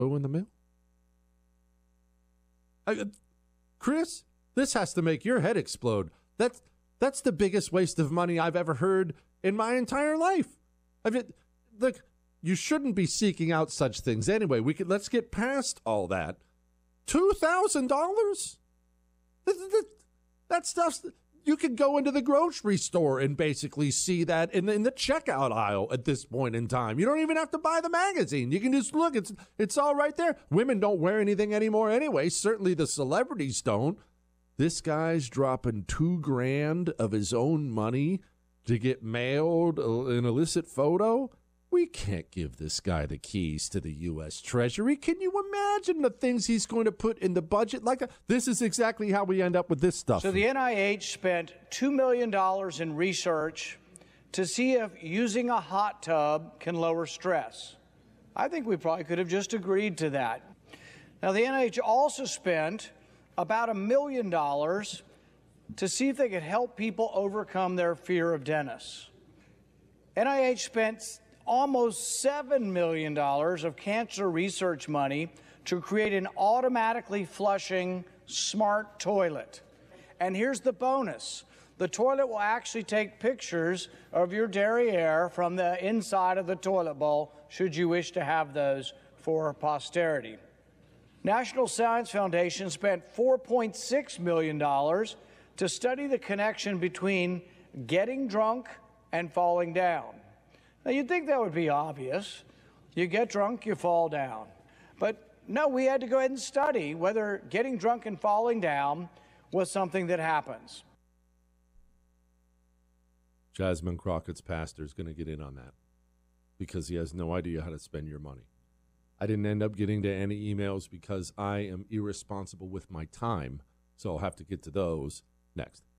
Oh, in the mail? Chris, this has to make your head explode. That's the biggest waste of money I've ever heard in my entire life. Look, you shouldn't be seeking out such things anyway. Let's get past all that. $2,000? That stuff's, you could go into the grocery store and basically see that in the checkout aisle at this point in time. You don't even have to buy the magazine. You can just look. It's all right there. Women don't wear anything anymore anyway. Certainly the celebrities don't. This guy's dropping $2,000 of his own money to get mailed an illicit photo. We can't give this guy the keys to the U.S. Treasury. Can you imagine the things he's going to put in the budget like that? This is exactly how we end up with this stuff. So the NIH spent $2 million in research to see if using a hot tub can lower stress. I think we probably could have just agreed to that. Now, the NIH also spent about $1 million to see if they could help people overcome their fear of dentists. NIH spent almost $7 million of cancer research money to create an automatically flushing smart toilet. And here's the bonus. The toilet will actually take pictures of your derriere from the inside of the toilet bowl, should you wish to have those for posterity. National Science Foundation spent $4.6 million to study the connection between getting drunk and falling down. Now, you'd think that would be obvious. You get drunk, you fall down. But no, we had to go ahead and study whether getting drunk and falling down was something that happens. Jasmine Crockett's pastor is going to get in on that because he has no idea how to spend your money. I didn't end up getting to any emails because I am irresponsible with my time, so I'll have to get to those next.